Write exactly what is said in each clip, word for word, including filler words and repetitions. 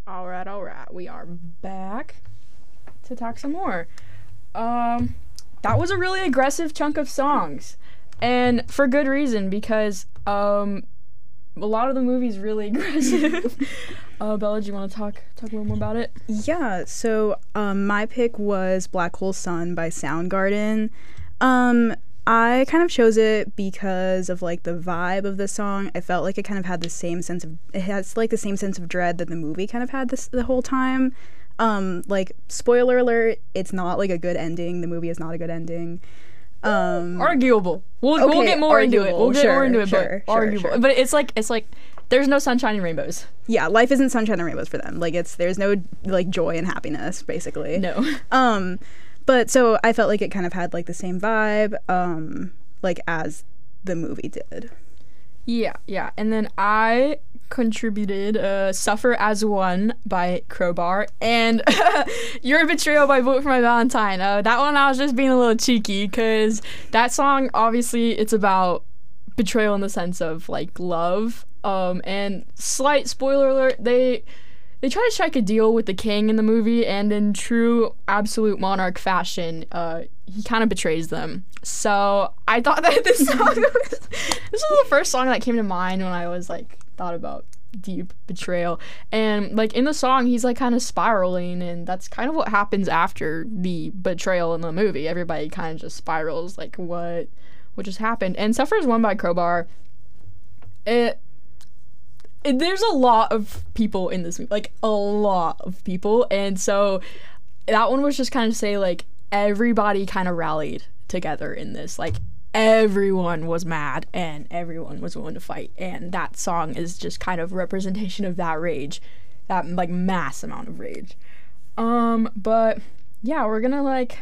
All right, all right. We are back to talk some more. Um, that was a really aggressive chunk of songs, and for good reason, because um, a lot of the movie's really aggressive. uh, Bella, do you want to talk talk a little more about it? Yeah. So um, my pick was Black Hole Sun by Soundgarden. Um, I kind of chose it because of like the vibe of the song. I felt like it kind of had the same sense of it has like the same sense of dread that the movie kind of had this the whole time. Um, like spoiler alert, it's not like a good ending. The movie is not a good ending. Um, arguable. We'll okay, we'll get more arguable, into it. We'll get sure, more into it, sure, but sure, arguable. sure. But it's like it's like there's no sunshine and rainbows. Yeah, life isn't sunshine and rainbows for them. Like it's there's no like joy and happiness basically. No. Um, but so I felt like it kind of had like the same vibe, um, like as the movie did. Yeah, yeah. And then I contributed uh, Suffer as One by Crowbar and Your Betrayal by Bullet for My Valentine. Uh, that one I was just being a little cheeky because that song, obviously, it's about betrayal in the sense of, like, love. Um, and slight spoiler alert, they... They try to strike a deal with the king in the movie, and in true absolute monarch fashion, uh, he kind of betrays them. So I thought that this song was, this was the first song that came to mind when I was like thought about deep betrayal. And like in the song, he's like kind of spiraling, and that's kind of what happens after the betrayal in the movie. Everybody kind of just spirals, like what what just happened. And Suffer as One by Crowbar. It. There's a lot of people in this movie, like a lot of people, and so that one was just kind of say like everybody kind of rallied together in this, like everyone was mad and everyone was willing to fight, and that song is just kind of representation of that rage, that like mass amount of rage. Um, but yeah, we're gonna like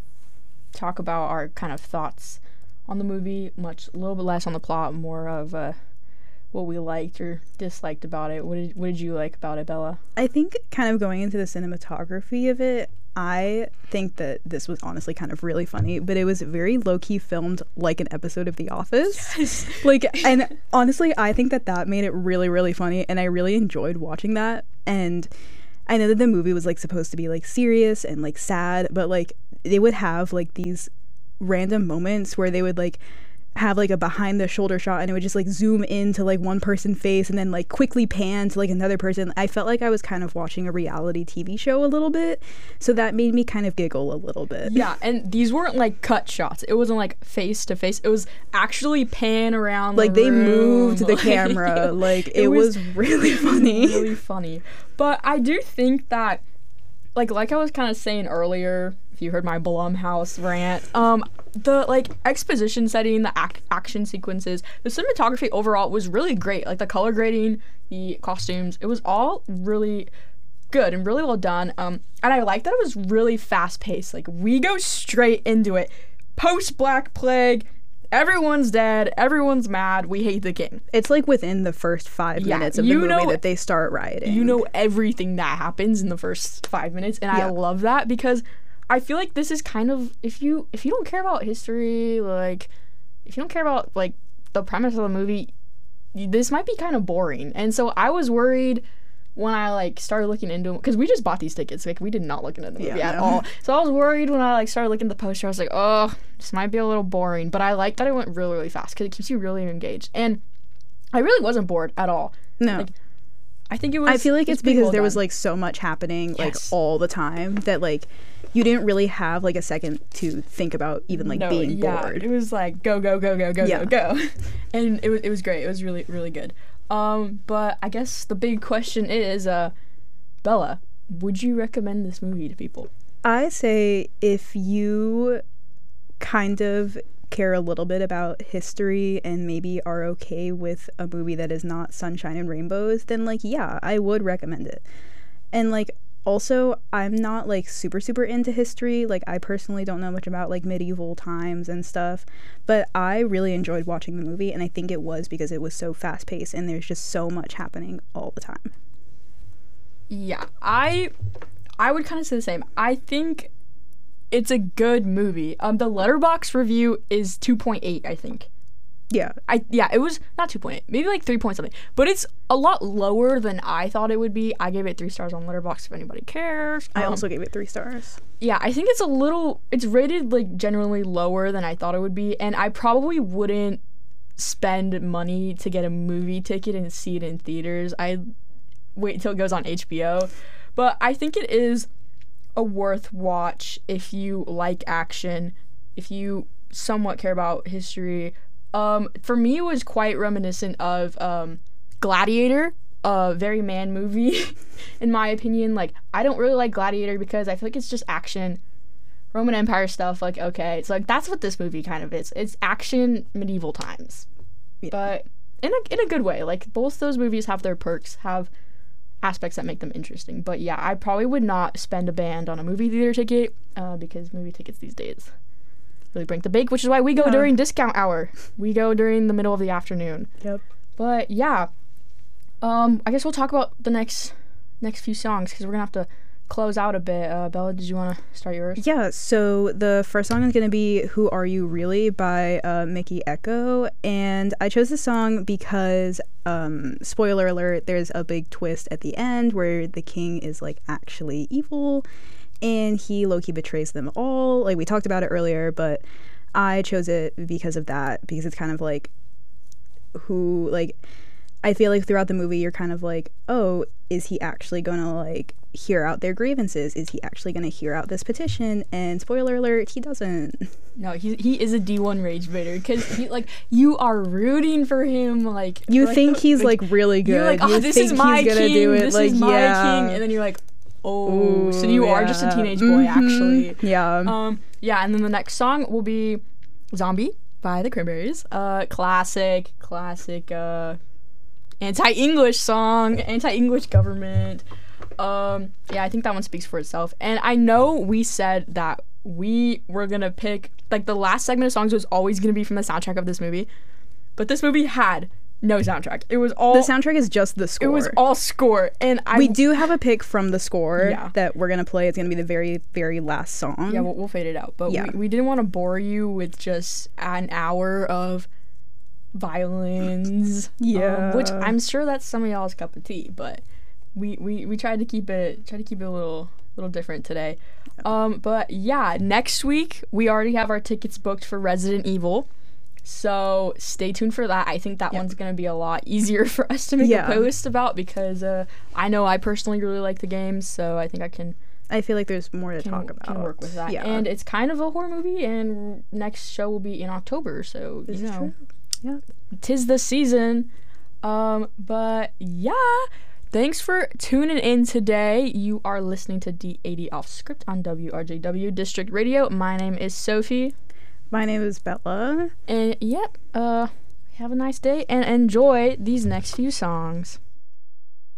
talk about our kind of thoughts on the movie, much a little bit less on the plot, more of uh what we liked or disliked about it. What did what did you like about it, Bella? I think kind of going into the cinematography of it, I think that this was honestly kind of really funny, but it was very low-key filmed like an episode of The Office. Yes. Like, and honestly, I think that that made it really, really funny, and I really enjoyed watching that. And I know that the movie was like supposed to be like serious and like sad, but like they would have like these random moments where they would like have like a behind the shoulder shot and it would just like zoom into like one person's face and then like quickly pan to like another person. I felt like I was kind of watching a reality T V show a little bit, so that made me kind of giggle a little bit. Yeah, and these weren't like cut shots. It wasn't like face to face. It was actually pan around like the they room. moved the like, camera. Like it, it was, was really funny. Really funny. But I do think that like like I was kind of saying earlier, if you heard my Blumhouse rant, um, the like exposition setting, the ac- action sequences, the cinematography overall was really great. Like the color grading, the costumes, it was all really good and really well done. Um, and I like that it was really fast paced. Like we go straight into it. Post Black Plague, everyone's dead, everyone's mad, we hate the king. It's like within the first five Yeah, minutes of the you movie know- that they start rioting. You know everything that happens in the first five minutes, and Yeah. I love that because I feel like this is kind of if you if you don't care about history, like if you don't care about like the premise of the movie, y- this might be kind of boring. And so I was worried when I like started looking into them because we just bought these tickets. Like we did not look into the movie Yeah, at no. all. So I was worried when I like started looking at the poster. I was like, oh, this might be a little boring. But I like that it went really really fast because it keeps you really engaged. And I really wasn't bored at all. No. Like, I think it was. I feel like it was it's pretty because well there was done. like so much happening like Yes. all the time that like you didn't really have like a second to think about even like No, being yeah, bored. It was like go go go go go Yeah. go go, and it was it was great. It was really really good. Um, but I guess the big question is, uh, Bella, would you recommend this movie to people? I say if you kind of care a little bit about history and maybe are okay with a movie that is not sunshine and rainbows, then like yeah, I would recommend it. And like also, I'm not like super super into history. Like I personally don't know much about like medieval times and stuff, but I really enjoyed watching the movie, and I think it was because it was so fast paced and there's just so much happening all the time. Yeah, I I would kind of say the same. I think it's a good movie. Um, the Letterboxd review is two point eight, I think. Yeah. I yeah, it was not two point eight, maybe like three point something, but it's a lot lower than I thought it would be. I gave it three stars on Letterboxd if anybody cares. I Um, also gave it three stars. yeah, I think it's a little, it's rated like generally lower than I thought it would be, and I probably wouldn't spend money to get a movie ticket and see it in theaters. I wait till it goes on H B O, but I think it is a worth watch if you like action, if you somewhat care about history. Um, for me, it was quite reminiscent of um, Gladiator, a very man movie, in my opinion. Like, I don't really like Gladiator because I feel like it's just action, Roman Empire stuff. Like, okay, it's like that's what this movie kind of is. It's action, medieval times, Yeah. but in a in a good way. Like, both those movies have their perks, have aspects that make them interesting. But yeah, I probably would not spend a band on a movie theater ticket uh, because movie tickets these days really break the bank, which is why we go Yeah. during discount hour. We go during the middle of the afternoon. Yep. But yeah, um, I guess we'll talk about the next next few songs because we're gonna have to close out a bit. Uh, Bella, did you want to start yours? Yeah, so the first song is going to be Who Are You Really by uh, Mickey Echo. And I chose this song because, um, spoiler alert, there's a big twist at the end where the king is like actually evil and he low-key betrays them all. Like, we talked about it earlier, but I chose it because of that, because it's kind of like who, like, I feel like throughout the movie you're kind of like, oh, is he actually gonna like hear out their grievances? Is he actually gonna hear out this petition? And spoiler alert, he doesn't. No, he he is a D one rage baiter because he like you are rooting for him. Like You like, think the- he's like really good. You're like, oh, you this think is my he's gonna king. do it. This like, is my yeah. king, and then you're like, oh, so you Ooh, are just a yeah. teenage boy, Mhm. actually. Yeah. Um, yeah, and then the next song will be "Zombie" by the Cranberries. Uh, classic, classic. Uh, anti-English song, anti-English government. Um, yeah, I think that one speaks for itself. And I know we said that we were gonna pick like the last segment of songs was always gonna be from the soundtrack of this movie, but this movie had no soundtrack. It was all the soundtrack is just the score. It was all score, and I we do have a pick from the score Yeah. that we're gonna play. It's gonna be the very, very last song. Yeah, we'll, we'll fade it out. But Yeah. we, we didn't want to bore you with just an hour of violins. Yeah. Um, which I'm sure that's some of y'all's cup of tea, but we, we, we tried to keep it try to keep it a little little different today. Um, but yeah, next week we already have our tickets booked for Resident Evil. So stay tuned for that. I think that Yep. one's gonna be a lot easier for us to make Yeah. a post about because uh, I know I personally really like the game, so I think I can I feel like there's more to can, talk about. can work with that. Yeah. And it's kind of a horror movie, and next show will be in October, so This you is know, true. Yeah. tis the season. Um, but yeah, thanks for tuning in today. You are listening to D eighty Off Script on W R J W District Radio. My name is Sophie, My name is Bella. and yep, uh, have a nice day and enjoy these next few songs.